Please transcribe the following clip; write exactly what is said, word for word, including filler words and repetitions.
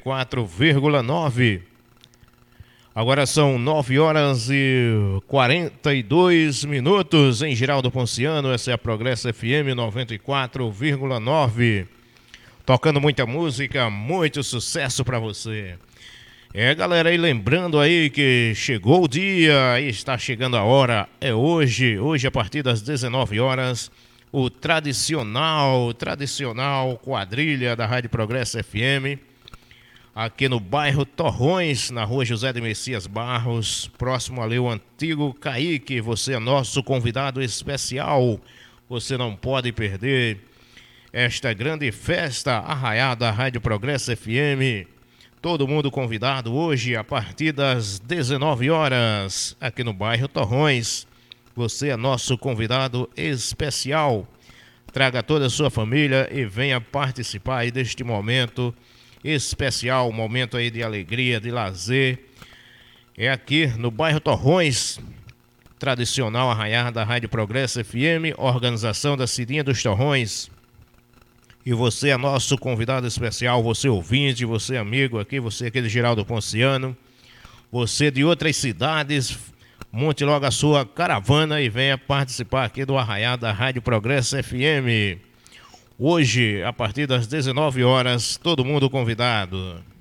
quatro vírgula nove. Agora são nove horas e quarenta e dois minutos em Geraldo Ponciano. Essa é a Progresso F M noventa e quatro vírgula nove. Tocando muita música, muito sucesso para você. É, galera, aí lembrando aí que chegou o dia, aí está chegando a hora, é hoje, hoje a partir das dezenove horas, o tradicional, tradicional quadrilha da Rádio Progresso F M, aqui no bairro Torrões, na rua José de Messias Barros, próximo ali o antigo Caique. Você é nosso convidado especial, você não pode perder esta grande festa arraiada da Rádio Progresso F M. Todo mundo convidado hoje a partir das dezenove horas, aqui no bairro Torrões. Você é nosso convidado especial. Traga toda a sua família e venha participar aí deste momento especial, momento aí de alegria, de lazer. É aqui no bairro Torrões, tradicional arraiar da Rádio Progresso F M, organização da Cidinha dos Torrões. E você é nosso convidado especial, você ouvinte, você amigo aqui, você aqui de Geraldo Ponciano, você de outras cidades, monte logo a sua caravana e venha participar aqui do arraiar da Rádio Progresso F M. Hoje, a partir das dezenove horas, todo mundo convidado.